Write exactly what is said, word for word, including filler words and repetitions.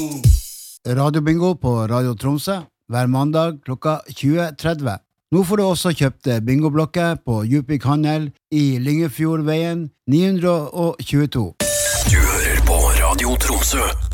Radiobingo på Radio Tromsø hver mandag klokka tjue tretti. Nå får du også kjøpt bingoblokker på Djupvik Handel i Lyngefjordveien ni hundre tjueto. Du hører på Radio Tromsø.